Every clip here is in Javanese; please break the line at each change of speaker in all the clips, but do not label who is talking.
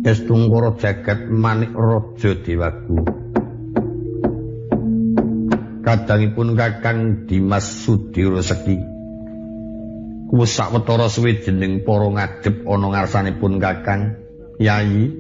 Estungkara jagat manik raja dewaku. Kadangipun Kakang Dimas Sudira Seki. Kuwi sawetara suwijining para ngadhep ana ngarsanipun Kakang Yayi.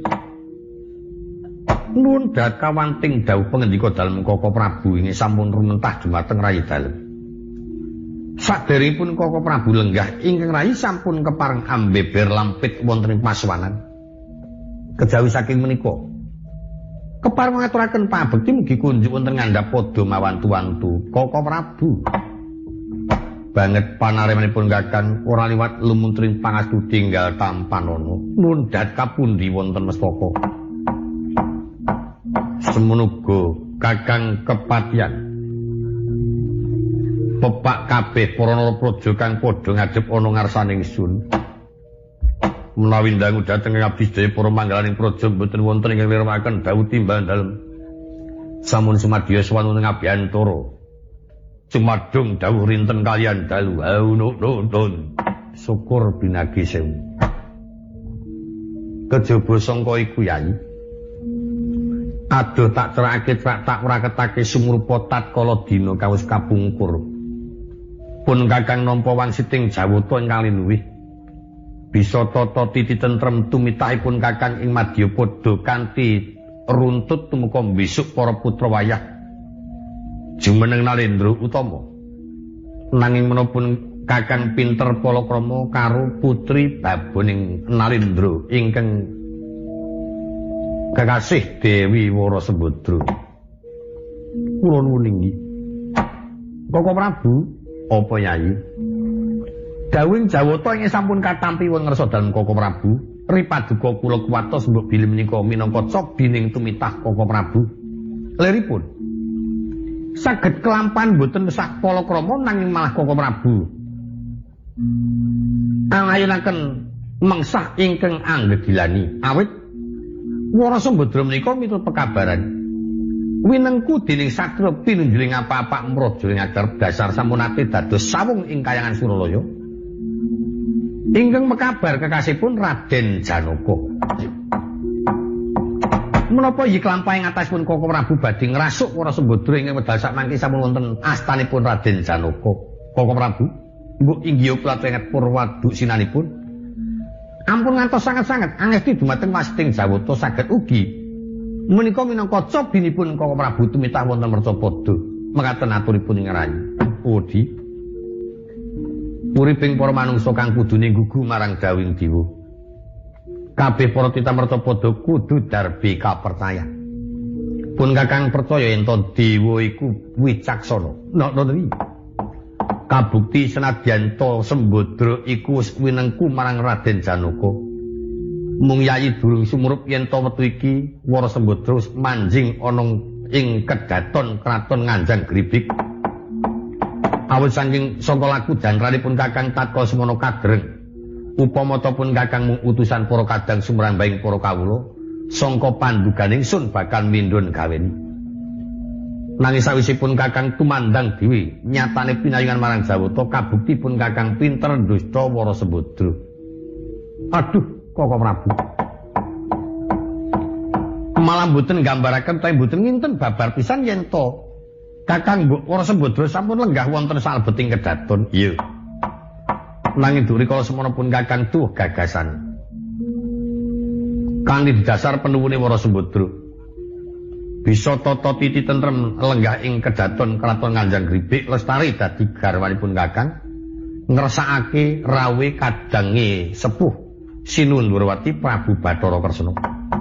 Nuwun dakawanting dawuh pangandika dalem Kaka Prabu inggih sampun rumentah dumateng rayi dalem. Saderengipun Kaka Prabu lenggah ingkang rayi sampun kepareng ambeber lampit wonten ing paswanan. Kejawi saking menika kepareng ngaturaken pabekti mugi kunjuk wonten ngandhap padha mawantu-wantu Kaka Prabu. Banget panaremanipun Kakang ora liwat lumuntring pangastu tinggal tampanana. Mundhat kapundi wonten mestaka. Semenuga Kakang Kepatihan. Pepak kabeh para narapraja kang padha ngadhep ana ngarsaning sun. Menawi ndangu dhateng ngabdi sedaya para manggalaning praja boten wonten ingkang nirwakaken dawuh timbal dalem. Sampun sumadya sowan wonten ngabiyantara. Cumadung dawuh rinten kalian dalu aunun. Syukur binagi sewu. Kejaba sangka iku Yayi. Aduh tak cerakake tak raketake sumrupa tatkala dina kawis kapungkur. Pun Kakang nampa wangsiting jawata ingkang linuwih. Bisa tata titi tentrem tumitahipun Kakang ing Madyapada kanthi runtut tumeka mbesuk para putra wayah jumeneng Nalendra utama. Nanging menapun Kakang pinter palakrama karo putri baboning Nalendra ingkang kekasih Dewi Warasembadra. Kula nuwun inggih. Kaka Prabu, apa Yayi? Dawing jawata ingkang sampun katampi wonten ngarsa dalem Kaka Prabu, ripaduka kula kuwatos mbok bilih menika minangka cobining tumitah Kaka Prabu. Liripun saged kelampan boten sak palakrama nanging malah Kaka Prabu angayunaken mengsah ingkang anggedilani awit Warasembadra menika miturut pekabaran winengku dening Satria pinunjuling apa-apa mraja ing ajar dasar sampun ate dados sawung ing kayangan Suralaya. Ingkang mekabar kekasihipun Raden Janaka. Menapa iki klampahe ngatasipun Kaka Prabu badhe ngrasuk Warasembadra ingkang wedal sakmangke sampun wonten astanipun Raden Janaka. Kaka Prabu, mbok inggih platenget purwaduk sinanipun. Ampun ngantos sanget-sanget angesti dumateng wasting jawata saged ugi menika minangka cobinipun Kaka Prabu tumitah wonten Mercapada. Mekaten aturipun ing rayi. Udi uriping para manungsa kang kudune gugu marang dawing dewa. Kabeh para titah Mercapada kudu darbi kapercaya. Pun Kakang percaya yen to dewa iku wicaksana. Nonton iki. Kabukti senadyan to Sembadra iku wis winengku marang Raden Janaka. Mung Yayi durung sumurup yen to wektu iki Warasembadra wis manjing ana ing kedaton kraton Nganjang Gribik. Awit saking saka laku janranipun Kakang tatkala semono kadereng. Upama pun Kakang mung utusan para kadang sumrambahing para kawula, sangka panduganing sun bakal mindhun gaweni. Nanging sawisipun Kakang tumandang dhewe nyatane pinayungan marang Jawata kabukti pun Kakang pinter ndusta Warasembadra. Aduh, Kaka Prabu. Malah mboten gambaraken ta mboten nginten babar pisan yen to Kakang Warasembadra sampun lenggah wonten salebeting kedaton. Iya. Nanging duri kala semono pun Kakang tuh gagasan. Kanthi dasar penuwune Warasembadra. Bisa tata titi tentrem lenggah ing kedaton kraton Nganjang Gribik lestari dadi garwanipun Kakang ngersakake rawe kadange sepuh Sinundrawati Prabu Bathara Kresna.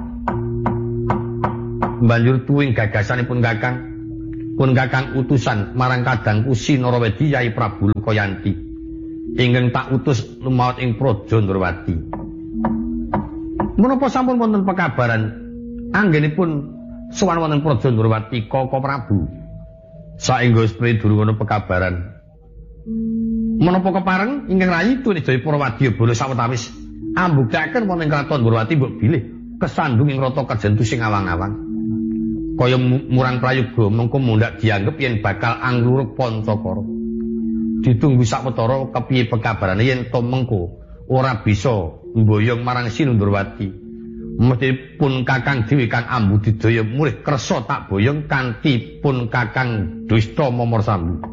Banjur tuwing gagasanipun Kakang pun Kakang utusan marang kadangku Sinarawedi Yai Prabu Lokayanti ingkang tak utus lumawat ing Praja Ndrawati. Menapa sampun wonten pekabaran anggenipun sowan wonten Praja Ndrawati Kaka Prabu. Saengga sprene durung ana pekabaran. Menapa kepareng ingkang rayi tuwin Jaya Purwadya Bala sawetawis ambuktaken wonten Kraton Ndrawati mbok bilih kesandung ing rata kajentu sing awang-awang. Kaya murang prayoga mengko mundhak dianggep yen bakal angluruk Pancakara. Ditunggu sawetara kepiye pekabarane yen to mengko ora bisa mboyong marang Sinundrawati. Mesti pun Kakang Dewi Kang Ambudidaya mulih kersa tak boyong kanthi pun Kakang Duwista Momor Sambu.